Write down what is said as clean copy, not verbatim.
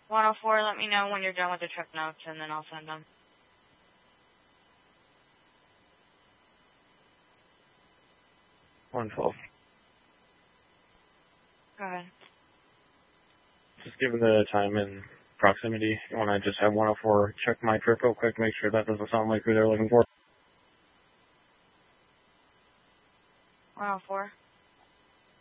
104, let me know when you're done with the trip notes, and then I'll send them. 112. Go ahead. Just given the time and proximity, you want to just have 104 check my trip real quick, make sure that doesn't sound like who they're looking for. 104.